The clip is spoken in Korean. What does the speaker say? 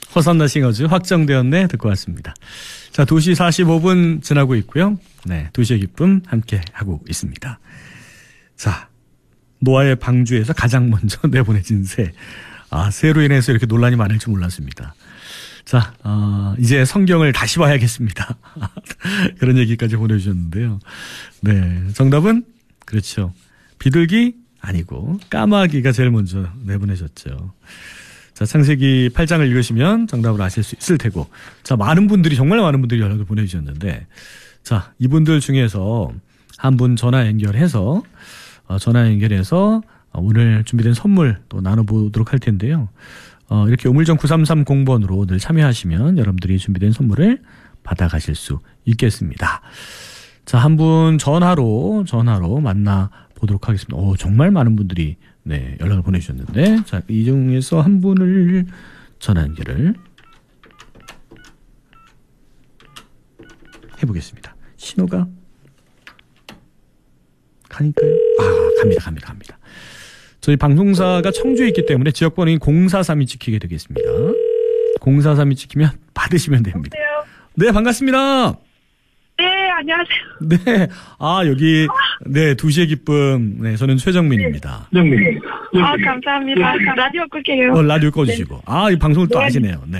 허선나 싱어즈 확정되었네 듣고 왔습니다. 자, 2시 45분 지나고 있고요. 네, 2시의 기쁨 함께 하고 있습니다. 자, 노아의 방주에서 가장 먼저 내보내진 새. 새로 인해서 이렇게 논란이 많을 줄 몰랐습니다. 자, 이제 성경을 다시 봐야겠습니다. 그런 얘기까지 보내주셨는데요. 네, 정답은 그렇죠. 비둘기 아니고 까마귀가 제일 먼저 내보내셨죠. 자, 창세기 8장을 읽으시면 정답을 아실 수 있을 테고. 자, 정말 많은 분들이 연락을 보내주셨는데, 자, 이분들 중에서 한 분 전화 연결해서 오늘 준비된 선물 또 나눠보도록 할 텐데요. 이렇게 우물정 9330번으로 늘 참여하시면 여러분들이 준비된 선물을 받아가실 수 있겠습니다. 자, 한 분 전화로 만나보도록 하겠습니다. 정말 많은 분들이 네, 연락을 보내주셨는데, 자, 이 중에서 한 분을 전화 연결을 해보겠습니다. 신호가 가니까요? 갑니다. 저희 방송사가 청주에 있기 때문에 지역번호인 0432 찍히게 되겠습니다. 0432 찍히면 받으시면 됩니다. 여보세요? 네, 반갑습니다. 네, 안녕하세요. 네, 여기, 네, 2시의 기쁨. 네, 저는 최정민입니다. 감사합니다. 라디오 끌게요. 라디오 꺼주시고. 이 방송을 또 아시네요. 네.